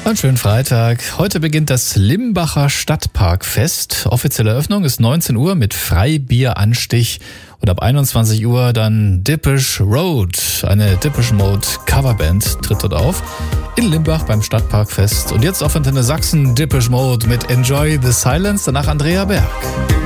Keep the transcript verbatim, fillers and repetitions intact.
Einen schönen Freitag. Heute beginnt das Limbacher Stadtparkfest. Offizielle Eröffnung ist neunzehn Uhr mit Freibieranstich und ab einundzwanzig Uhr dann Depeche Road. Eine Depeche Mode Coverband tritt dort auf in Limbach beim Stadtparkfest. Und jetzt auf Antenne Sachsen Depeche Mode mit Enjoy the Silence, danach Andrea Berg.